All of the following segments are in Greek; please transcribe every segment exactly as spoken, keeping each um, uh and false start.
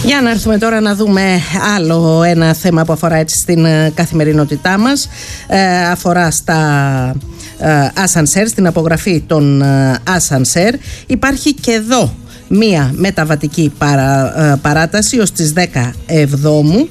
Για να έρθουμε τώρα να δούμε άλλο ένα θέμα που αφορά έτσι στην καθημερινότητά μας. Ε, αφορά στα ε, ασανσέρ, στην απογραφή των ε, ασανσέρ. Υπάρχει και εδώ μία μεταβατική παρά, ε, παράταση ως τις δέκα Εβδόμου.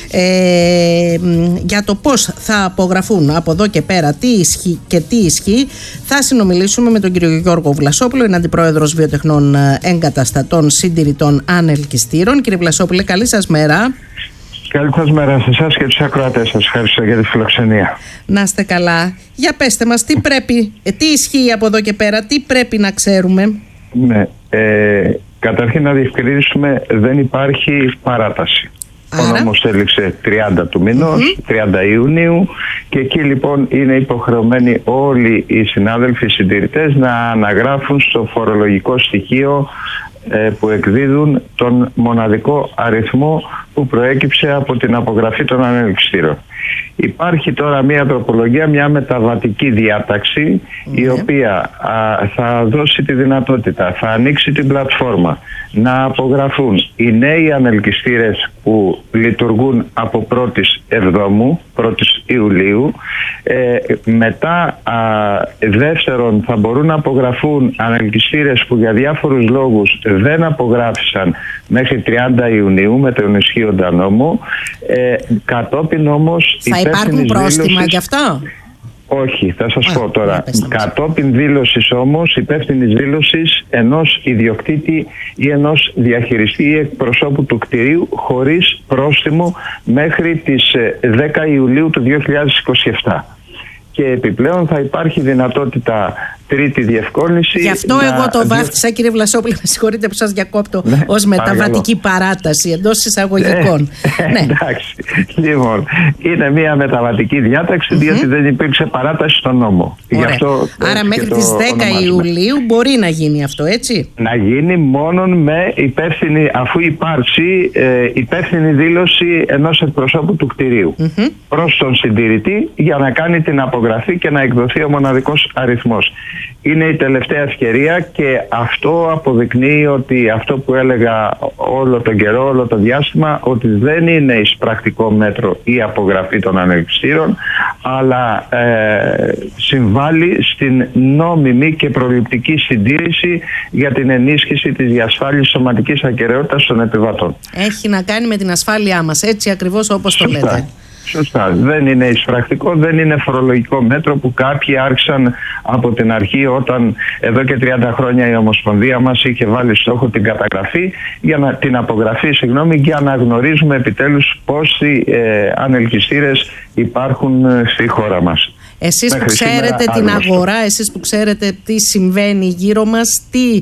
Ε, για το πώς θα απογραφούν από εδώ και πέρα τι ισχύει και τι ισχύει θα συνομιλήσουμε με τον κύριο Γιώργο Βλασόπουλο, είναι αντιπρόεδρος βιοτεχνών εγκαταστατών συντηρητών ανελκυστήρων. Κύριε Βλασόπουλε, καλή σας μέρα. Καλή σας μέρα σε εσάς και τους ακροατές σας. Ευχαριστώ για τη φιλοξενία. Να είστε καλά. Για πέστε μας, τι πρέπει, τι ισχύει από εδώ και πέρα, τι πρέπει να ξέρουμε. Ναι, ε, καταρχήν να διευκρινίσουμε, δεν υπάρχει παράταση. Άρα. Ο νόμος έληξε τριάντα του μηνός, mm-hmm. τριάντα Ιουνίου, και εκεί λοιπόν είναι υποχρεωμένοι όλοι οι συνάδελφοι συντηρητές να αναγράφουν στο φορολογικό στοιχείο ε, που εκδίδουν τον μοναδικό αριθμό που προέκυψε από την απογραφή των ανελκυστήρων. Υπάρχει τώρα μια τροπολογία, μια μεταβατική διάταξη, mm-hmm. η οποία α, θα δώσει τη δυνατότητα, θα ανοίξει την πλατφόρμα να απογραφούν οι νέοι ανελκυστήρες που λειτουργούν από πρώτη Εβδόμου, πρώτη Ιουλίου. Ε, μετά α, δεύτερον θα μπορούν να απογραφούν ανελκυστήρες που για διάφορους λόγους δεν απογράφησαν μέχρι τριάντα Ιουνίου με τον ισχύοντα νόμο. Ε, κατόπιν όμως θα υπάρχουν πρόστιμα δήλωσης... γι' αυτό? Όχι, θα σας Α, πω τώρα. Κατόπιν δήλωσης όμως, υπεύθυνης δήλωσης ενός ιδιοκτήτη ή ενός διαχειριστή ή εκπροσώπου του κτηρίου χωρίς πρόστιμο μέχρι τις δέκα Ιουλίου του δύο χιλιάδες είκοσι επτά. Και επιπλέον θα υπάρχει δυνατότητα τρίτη διευκόλυνση. Γι' αυτό να... εγώ το βάφτισα, κύριε Βλασόπουλε, με συγχωρείτε που σας διακόπτω, ναι, ως μεταβατική παρακαλώ. παράταση εντός εισαγωγικών. Ε, ναι. Εντάξει. Λοιπόν, είναι μια μεταβατική διάταξη, mm-hmm. διότι δεν υπήρξε παράταση στον νόμο. Γι' αυτό Άρα μέχρι τις δέκα Ιουλίου μπορεί να γίνει αυτό, έτσι? Να γίνει μόνο με υπεύθυνη, αφού υπάρξει ε, υπεύθυνη δήλωση ενός εκπροσώπου του κτηρίου mm-hmm. προς τον συντηρητή για να κάνει την απογραφή και να εκδοθεί ο μοναδικός αριθμός. Είναι η τελευταία ευκαιρία και αυτό αποδεικνύει ότι αυτό που έλεγα όλο τον καιρό, όλο το διάστημα, ότι δεν είναι εις πρακτικό μέτρο η απογραφή των ανελκυστήρων, αλλά ε, συμβάλλει στην νόμιμη και προληπτική συντήρηση για την ενίσχυση της διασφάλισης σωματικής ακεραιότητας των επιβατών. Έχει να κάνει με την ασφάλειά μας, έτσι ακριβώς όπως Σωστά. το λέτε. Σωστά. Δεν είναι εισπρακτικό, δεν είναι φορολογικό μέτρο που κάποιοι άρχισαν από την αρχή, όταν εδώ και τριάντα χρόνια η Ομοσπονδία μας είχε βάλει στόχο την καταγραφή, για να, την απογραφή, συγγνώμη, για να γνωρίζουμε επιτέλους πόσοι ε, ανελκυστήρες υπάρχουν στη χώρα μας. Εσείς Μέχρι που ξέρετε την άγνωστο. αγορά, εσείς που ξέρετε τι συμβαίνει γύρω μας, τι,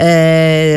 ε,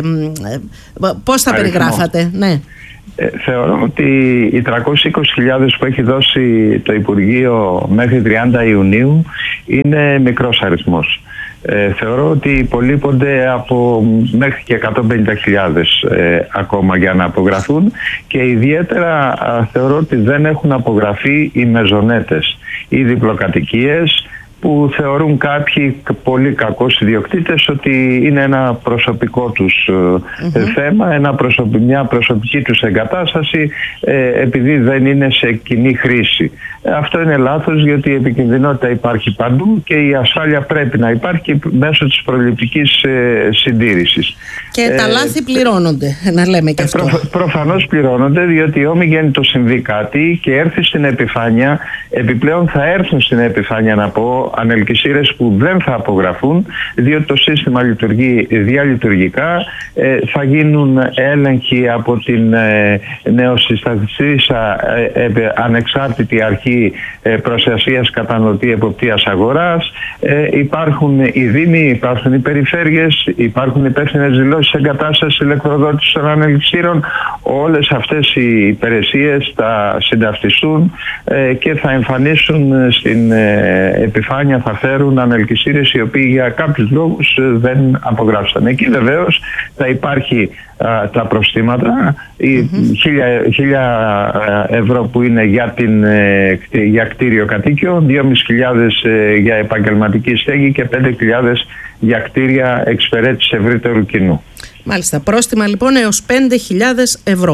πώς θα Αριθμό. περιγράφατε, ναι. Ε, θεωρώ ότι οι τριακόσιες είκοσι χιλιάδες που έχει δώσει το Υπουργείο μέχρι τριάντα Ιουνίου είναι μικρός αριθμός. Ε, θεωρώ ότι υπολείπονται από μέχρι και εκατόν πενήντα χιλιάδες ε, ακόμα για να απογραφούν, και ιδιαίτερα α, θεωρώ ότι δεν έχουν απογραφεί οι μεζονέτες, οι διπλοκατοικίες, που θεωρούν κάποιοι πολύ κακούς ιδιοκτήτες ότι είναι ένα προσωπικό τους mm-hmm. θέμα, ένα προσωπι, μια προσωπική τους εγκατάσταση ε, επειδή δεν είναι σε κοινή χρήση. Ε, αυτό είναι λάθος, γιατί η επικινδυνότητα υπάρχει παντού και η ασφάλεια πρέπει να υπάρχει μέσω της προληπτικής ε, συντήρησης. Και ε, τα λάθη πληρώνονται, να λέμε και αυτό. Προ, προφανώς πληρώνονται, διότι όμοι γέννητο συμβεί κάτι και έρθει στην επιφάνεια, επιπλέον θα έρθουν στην επιφάνεια, να πω, ανελκυστήρες που δεν θα απογραφούν, διότι το σύστημα λειτουργεί διαλειτουργικά. Ε, θα γίνουν έλεγχοι από την ε, νεοσυσταθήσα ε, ε, ανεξάρτητη αρχή ε, προστασίας καταναλωτή εποπτείας αγοράς. Ε, υπάρχουν οι δήμοι, υπάρχουν οι περιφέρειες, υπάρχουν υπεύθυνες δηλώσεις εγκατάστασης ηλεκτροδότησης των ανελκυστήρων. Όλες αυτές οι υπηρεσίες θα συνταυτιστούν ε, και θα εμφανίσουν στην ε, επιφάνεια, θα φέρουν ανελκυστήρες οι οποίοι για κάποιους λόγους δεν απογράψαν. Εκεί βεβαίως θα υπάρχει α, τα προστήματα, οι mm-hmm. χίλια ευρώ που είναι για, την, ε, για κτίριο κατοίκιο, δύο χιλιάδες πεντακόσια ε, για επαγγελματική στέγη και πέντε χιλιάδες για κτίρια εξυπηρέτησης ευρύτερου κοινού. Μάλιστα, πρόστιμα λοιπόν έως πέντε χιλιάδες ευρώ.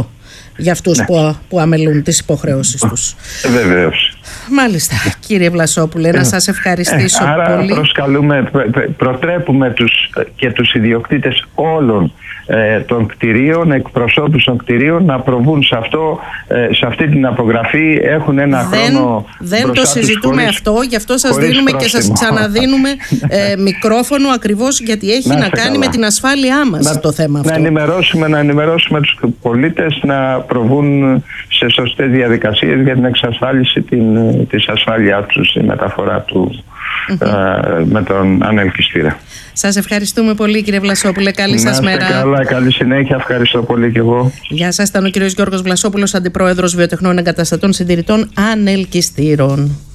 για αυτούς ναι. που, που αμελούν τις υποχρεώσεις τους. Βεβαίως. Μάλιστα, κύριε Βλασόπουλε, να σας ευχαριστήσω ε, άρα πολύ. Προσκαλούμε, προτρέπουμε τους, και τους ιδιοκτήτες όλων ε, των κτηρίων, εκπροσώπους των κτηρίων, να προβούν σε, αυτό, ε, σε αυτή την απογραφή. Έχουν ένα δεν, χρόνο. Δεν το συζητούμε χωρίς, αυτό, γι' αυτό σας δίνουμε πρόσημο. Και σας ξαναδίνουμε ε, μικρόφωνο, ακριβώς γιατί έχει να, να κάνει καλά. με την ασφάλειά μας να, το θέμα αυτό. Να ενημερώσουμε, να ενημερώσουμε τους πολίτες να προβούν σε σωστές διαδικασίες για την εξασφάλιση την, της ασφάλειάς τους στη μεταφορά του mm-hmm. ε, με τον ανελκυστήρα. Σας ευχαριστούμε πολύ, κύριε Βλασόπουλε. Καλή σας μέρα. Καλά, καλή συνέχεια. Ευχαριστώ πολύ και εγώ. Γεια σας. Ήταν ο κύριος Γιώργος Βλασόπουλος, Αντιπρόεδρος Βιοτεχνών Εγκαταστατών Συντηρητών Ανελκυστήρων.